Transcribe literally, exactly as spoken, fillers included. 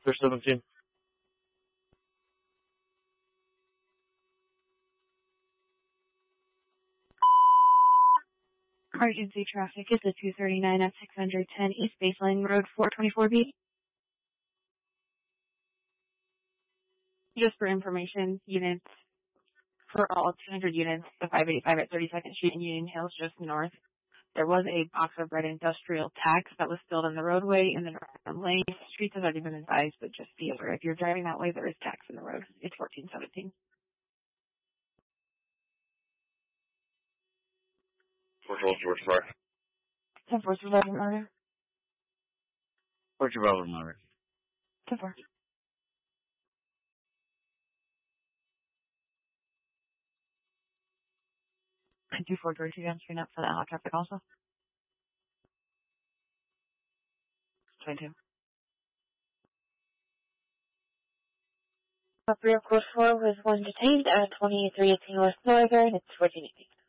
for seventeen. Emergency traffic is the two thirty-nine at six ten East Baseline Road, four twenty-four B. Just for information, units, for all two hundred units, the five eighty-five at thirty-second Street in Union Hills, just north, there was a box of red industrial tax that was spilled in the roadway in the northern lane. Streets has already been advised, but just be aware, if you're driving that way, there is tax in the road. It's fourteen seventeen. What's George Park? ten four, Revolver Murder. What's your Revolver Murder? ten four. two four George, you screen up for the Allied traffic also? twenty-two. Three of course four was one detained at twenty-three eighteen West Northern. It's fourteen eighteen.